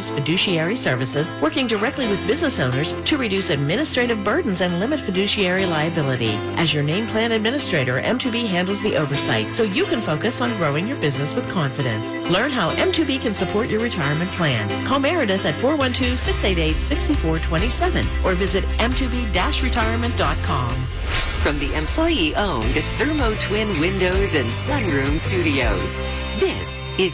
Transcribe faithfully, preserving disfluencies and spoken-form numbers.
Securities Fiduciary Services, working directly with business owners to reduce administrative burdens and limit fiduciary liability. As your name plan administrator, M two B handles the oversight so you can focus on growing your business with confidence. Learn how M two B can support your retirement plan. Call Meredith at four one two, six eight eight, six four two seven or visit m two b dash retirement dot com. From the employee-owned Thermo Twin Windows and Sunroom Studios, this is